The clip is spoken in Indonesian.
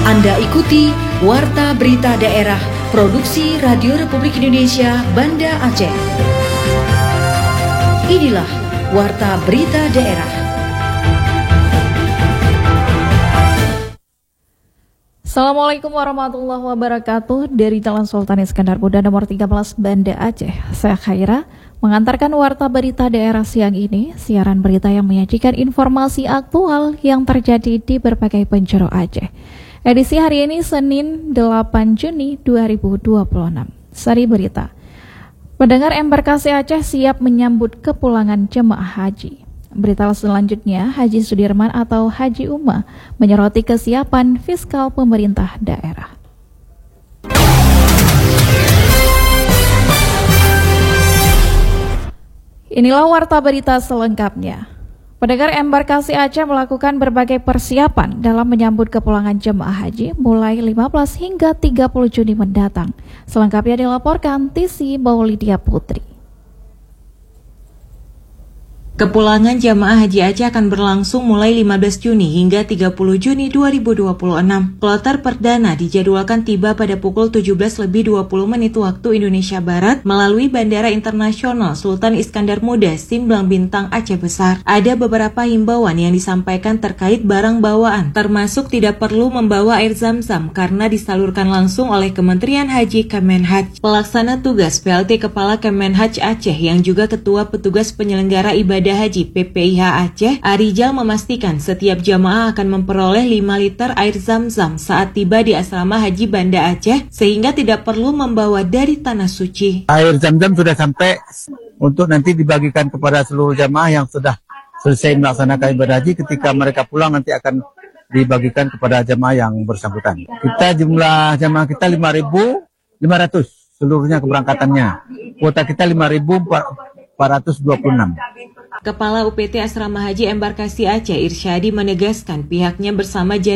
Anda ikuti Warta Berita Daerah Produksi Radio Republik Indonesia Banda Aceh. Inilah Warta Berita Daerah. Assalamualaikum warahmatullahi wabarakatuh. Dari Jalan Sultan Iskandar Muda nomor 13 Banda Aceh, saya Khaira mengantarkan Warta Berita Daerah siang ini. Siaran berita yang menyajikan informasi aktual yang terjadi di berbagai penjuru Aceh. Edisi hari ini Senin 8 Juni 2026. Sari berita. Pendengar Embarkasi Aceh siap menyambut kepulangan jemaah haji. Berita selanjutnya, Haji Sudirman atau Haji Uma menyoroti kesiapan fiskal pemerintah daerah. Inilah Warta Berita selengkapnya. Pendengar Embarkasi Aceh melakukan berbagai persiapan dalam menyambut kepulangan jemaah haji mulai 15 hingga 30 Juni mendatang. Selengkapnya dilaporkan Tisi Maulidia Putri. Kepulangan jamaah haji Aceh akan berlangsung mulai 15 Juni hingga 30 Juni 2026. Kloter perdana dijadwalkan tiba pada pukul 17.20 waktu Indonesia Barat melalui Bandara Internasional Sultan Iskandar Muda Simblang Bintang Aceh Besar. Ada beberapa himbauan yang disampaikan terkait barang bawaan, termasuk tidak perlu membawa air zam-zam karena disalurkan langsung oleh Kementerian Haji Kemenhaj. Pelaksana tugas PLT Kepala Kemenhaj Aceh yang juga Ketua Petugas Penyelenggara Ibadah Haji PPIH Aceh, Arijal memastikan setiap jamaah akan memperoleh 5 liter air zam-zam saat tiba di asrama haji Banda Aceh sehingga tidak perlu membawa dari tanah suci. Air zam-zam sudah sampai untuk nanti dibagikan kepada seluruh jamaah yang sudah selesai melaksanakan ibadah haji. Ketika mereka pulang nanti akan dibagikan kepada jamaah yang bersangkutan. Kita jumlah jamaah kita 5.500 seluruhnya keberangkatannya. Kuota kita 5.426. Kepala UPT Asrama Haji Embarkasi Aceh Irsyadi menegaskan pihaknya bersama